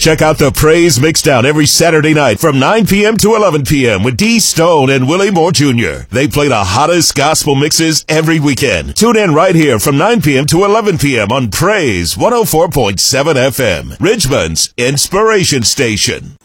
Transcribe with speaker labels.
Speaker 1: Check out the Praise Mixdown every Saturday night from 9 p.m. to 11 p.m. with D. Stone and Willie Moore Jr. They play the hottest gospel mixes every weekend. Tune in right here from 9 p.m. to 11 p.m. on Praise 104.7 FM, Richmond's Inspiration Station.